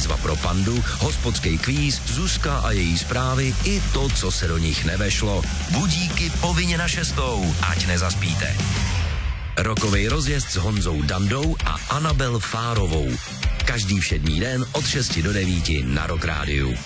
výzva pro Pandu, hospodský kvíz, Zuzka a její zprávy i to, co se do nich nevešlo. Budíky povinně na 6, ať nezaspíte. Rokovej rozjezd s Honzou Dandou a Anabel Fárovou. Každý všední den od 6 do 9 na Rock Rádiu.